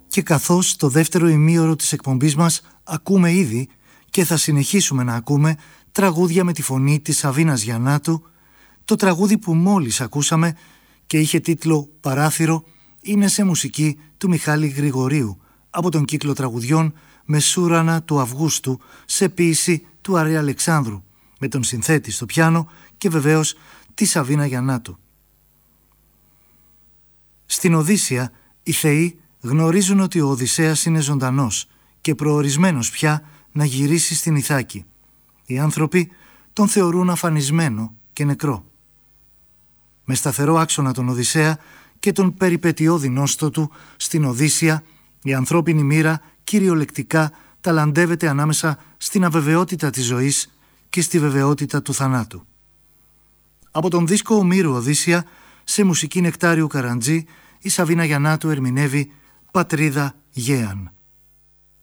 Και καθώς το δεύτερο ημίωρο της εκπομπής μας ακούμε ήδη και θα συνεχίσουμε να ακούμε τραγούδια με τη φωνή της Σαβίνας Γιαννάτου, το τραγούδι που μόλις ακούσαμε και είχε τίτλο «Παράθυρο» είναι σε μουσική του Μιχάλη Γρηγορίου από τον κύκλο τραγουδιών «Μεσούρανα του Αυγούστου» σε ποίηση του Αρή Αλεξάνδρου με τον συνθέτη στο πιάνο και βεβαίως τη Σαβίνα Γιαννάτου. Στην Οδύσσεια οι θεοί γνωρίζουν ότι ο Οδυσσέας είναι ζωντανός και προορισμένος πια να γυρίσει στην Ιθάκη. Οι άνθρωποι τον θεωρούν αφανισμένο και νεκρό. Με σταθερό άξονα τον Οδυσσέα και τον περιπετειώδη νόστο του στην Οδύσσεια, η ανθρώπινη μοίρα κυριολεκτικά ταλαντεύεται ανάμεσα στην αβεβαιότητα της ζωής και στη βεβαιότητα του θανάτου. Από τον δίσκο Ομήρου Οδύσσεια, σε μουσική Νεκτάριου Καραντζή, η Σαβίνα Γιαννάτου ερμηνεύει «Πατρίδα Γέαν».